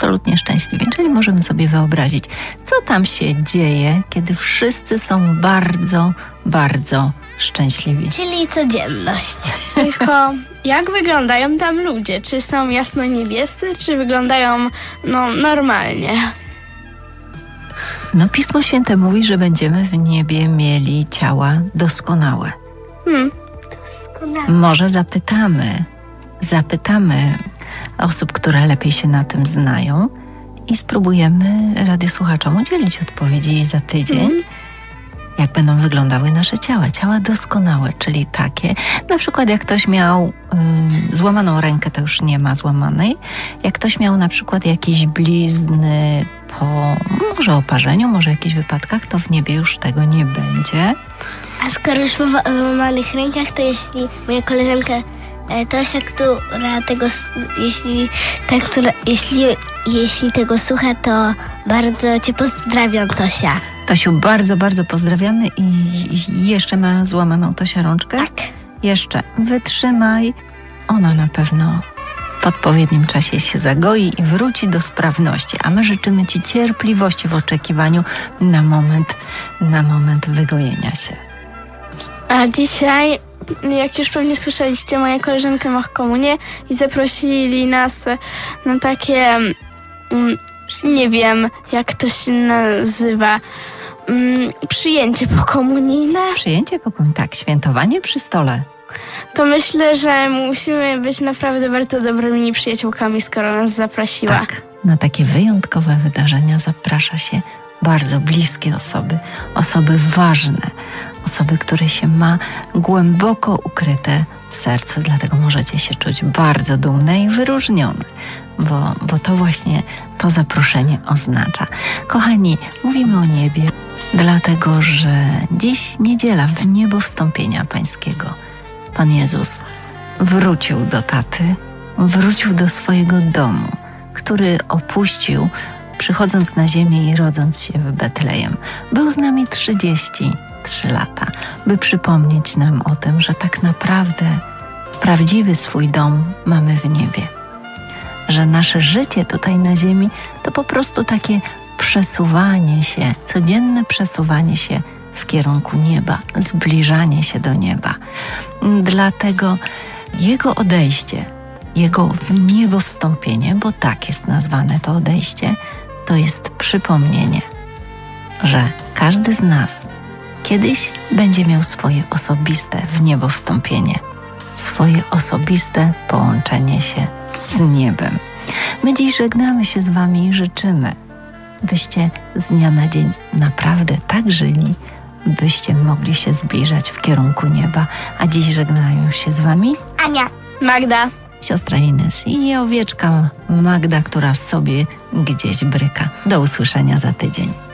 absolutnie szczęśliwi. Czyli możemy sobie wyobrazić, co tam się dzieje, kiedy wszyscy są bardzo, bardzo szczęśliwi. Czyli codzienność. Tylko jak wyglądają tam ludzie? Czy są jasno-niebiescy, czy wyglądają normalnie? No, Pismo Święte mówi, że będziemy w niebie mieli ciała doskonałe. Doskonale. Może zapytamy osób, które lepiej się na tym znają i spróbujemy radiosłuchaczom udzielić odpowiedzi za tydzień, jak będą wyglądały nasze ciała doskonałe, czyli takie, na przykład jak ktoś miał złamaną rękę, to już nie ma złamanej, jak ktoś miał na przykład jakieś blizny po może oparzeniu, może jakichś wypadkach, to w niebie już tego nie będzie. A skoro już mowa o złamanych rękach, to jeśli moja koleżanka Tosia, która tego, jeśli tego słucha, to bardzo cię pozdrawiam, Tosia. Tosiu, bardzo, bardzo pozdrawiamy i jeszcze ma złamaną Tosia rączkę? Tak. Jeszcze. Wytrzymaj. Ona na pewno w odpowiednim czasie się zagoi i wróci do sprawności. A my życzymy ci cierpliwości w oczekiwaniu na moment wygojenia się. A dzisiaj, jak już pewnie słyszeliście, moja koleżanka ma komunię i zaprosili nas na takie, nie wiem jak to się nazywa, przyjęcie pokomunijne. Przyjęcie pokoju, tak, świętowanie przy stole. To myślę, że musimy być naprawdę bardzo dobrymi przyjaciółkami, skoro nas zaprosiła. Tak, na takie wyjątkowe wydarzenia zaprasza się bardzo bliskie osoby ważne, osoby, które się ma głęboko ukryte w sercu. Dlatego możecie się czuć bardzo dumne i wyróżnione, bo to właśnie to zaproszenie oznacza. Kochani, mówimy o niebie, dlatego że dziś niedziela w niebo wstąpienia Pańskiego. Pan Jezus wrócił do taty, wrócił do swojego domu, który opuścił, przychodząc na ziemię i rodząc się w Betlejem. Był z nami 33 lata, by przypomnieć nam o tym, że tak naprawdę prawdziwy swój dom mamy w niebie. Że nasze życie tutaj na ziemi to po prostu takie przesuwanie się, codzienne przesuwanie się w kierunku nieba, zbliżanie się do nieba. Dlatego Jego odejście, Jego w niebo wstąpienie, bo tak jest nazwane to odejście, to jest przypomnienie, że każdy z nas kiedyś będzie miał swoje osobiste w niebo wstąpienie, swoje osobiste połączenie się z niebem. My dziś żegnamy się z Wami i życzymy, byście z dnia na dzień naprawdę tak żyli, byście mogli się zbliżać w kierunku nieba. A dziś żegnają się z Wami Ania, Magda. siostra Ines i owieczka Magda, która sobie gdzieś bryka. Do usłyszenia za tydzień.